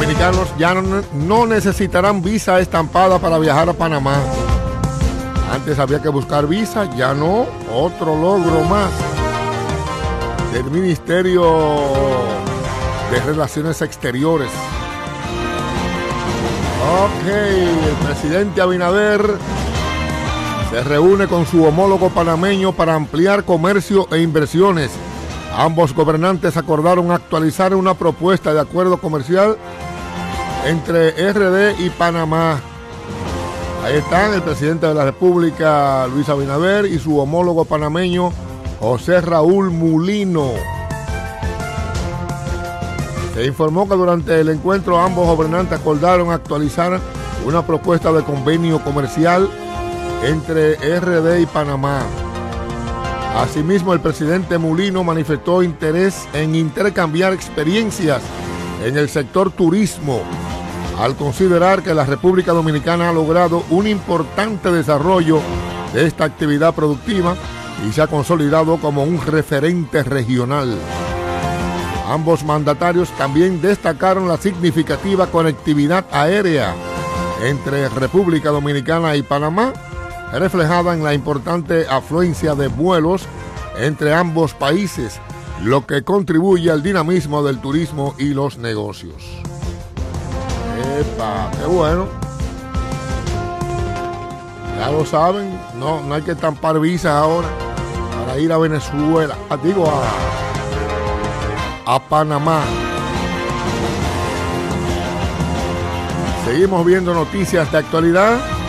dominicanos ya no necesitarán visa estampada para viajar a Panamá. Antes había que buscar visa, ya no. Otro logro más del Ministerio de Relaciones Exteriores. Ok, el presidente Abinader se reúne con su homólogo panameño para ampliar comercio e inversiones. Ambos gobernantes acordaron actualizar una propuesta de acuerdo comercial entre RD y Panamá. Ahí están el presidente de la República, Luis Abinader, y su homólogo panameño, José Raúl Mulino. Se informó que durante el encuentro ambos gobernantes acordaron actualizar una propuesta de convenio comercial entre RD y Panamá. Asimismo, el presidente Mulino manifestó interés en intercambiar experiencias en el sector turismo, al considerar que la República Dominicana ha logrado un importante desarrollo de esta actividad productiva y se ha consolidado como un referente regional. Ambos mandatarios también destacaron la significativa conectividad aérea entre República Dominicana y Panamá, reflejada en la importante afluencia de vuelos entre ambos países, lo que contribuye al dinamismo del turismo y los negocios. ¡Epa! ¡Qué bueno! Ya lo saben, no hay que estampar visas ahora para ir a Venezuela, a Panamá. Seguimos viendo noticias de actualidad.